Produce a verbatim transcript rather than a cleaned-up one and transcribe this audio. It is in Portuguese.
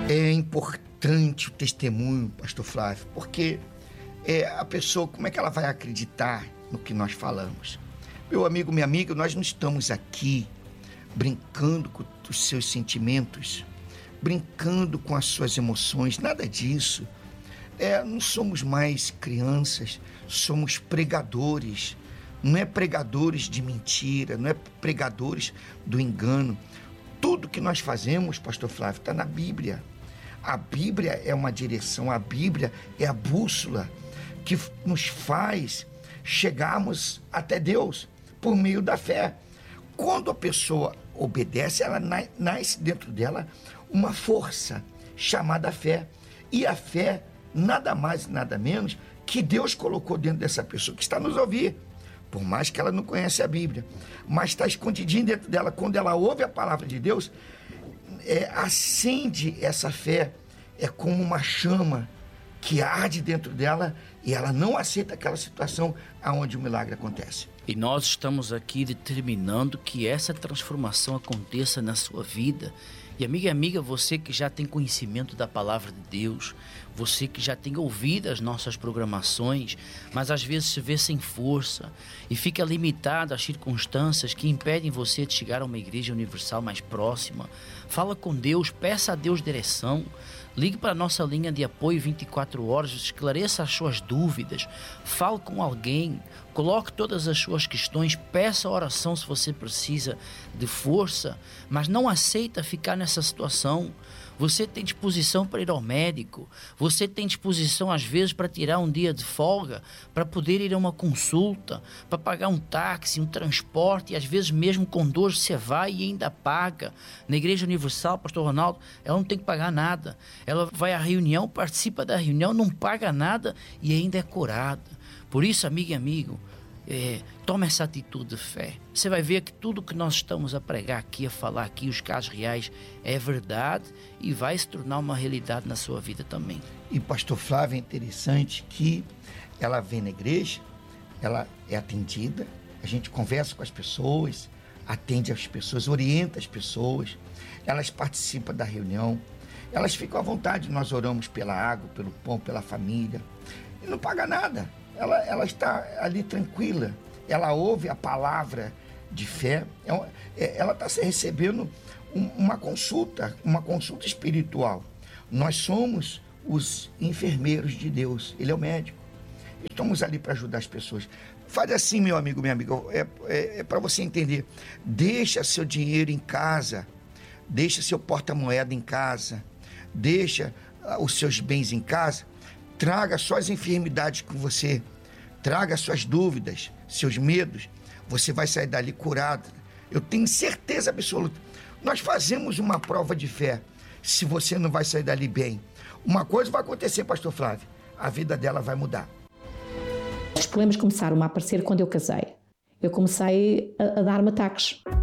É importante o testemunho, pastor Flávio, porque é, a pessoa, como é que ela vai acreditar no que nós falamos? Meu amigo, minha amiga, nós não estamos aqui brincando com os seus sentimentos, brincando com as suas emoções, nada disso. É, não somos mais crianças, somos pregadores. Não é pregadores de mentira, não é pregadores do engano. Tudo que nós fazemos, pastor Flávio, está na Bíblia. A Bíblia é uma direção, a Bíblia é a bússola que nos faz chegarmos até Deus por meio da fé. Quando a pessoa obedece, ela nasce dentro dela uma força chamada fé. E a fé, nada mais e nada menos que Deus colocou dentro dessa pessoa que está nos ouvindo. Por mais que ela não conhece a Bíblia, mas está escondidinho dentro dela. Quando ela ouve a palavra de Deus, é, acende essa fé, é como uma chama que arde dentro dela e ela não aceita aquela situação onde o milagre acontece. E nós estamos aqui determinando que essa transformação aconteça na sua vida. E amiga e amiga, você que já tem conhecimento da palavra de Deus, você que já tem ouvido as nossas programações, mas às vezes se vê sem força e fica limitado às circunstâncias que impedem você de chegar a uma igreja universal mais próxima, fala com Deus, peça a Deus direção. Ligue para a nossa linha de apoio vinte e quatro horas, esclareça as suas dúvidas, fale com alguém, coloque todas as suas questões, peça oração se você precisa de força, mas não aceita ficar nessa situação. Você tem disposição para ir ao médico, você tem disposição às vezes para tirar um dia de folga, para poder ir a uma consulta, para pagar um táxi, um transporte, e às vezes mesmo com dor você vai e ainda paga. Na Igreja Universal, pastor Ronaldo, ela não tem que pagar nada. Ela vai à reunião, participa da reunião, não paga nada e ainda é curada. Por isso, amiga e amigo, É, toma essa atitude de fé. Você vai ver que tudo que nós estamos a pregar aqui, a falar aqui, os casos reais, é verdade e vai se tornar uma realidade na sua vida também. E pastor Flávio, é interessante que ela vem na igreja, ela é atendida, a gente conversa com as pessoas, atende as pessoas, orienta as pessoas, elas participam da reunião, elas ficam à vontade, nós oramos pela água, pelo pão, pela família, e não paga nada. Ela, ela está ali tranquila, ela ouve a palavra de fé, ela está recebendo uma consulta, uma consulta espiritual. Nós somos os enfermeiros de Deus, Ele é o médico. Estamos ali para ajudar as pessoas. Faz assim, meu amigo, minha amiga, é, é, é para você entender. Deixa seu dinheiro em casa, deixa seu porta-moeda em casa, deixa os seus bens em casa. Traga suas enfermidades com você, traga suas dúvidas, seus medos, você vai sair dali curado. Eu tenho certeza absoluta. Nós fazemos uma prova de fé, se você não vai sair dali bem. Uma coisa vai acontecer, pastor Flávio, a vida dela vai mudar. Os problemas começaram a aparecer quando eu casei. Eu comecei a, a dar-me ataques.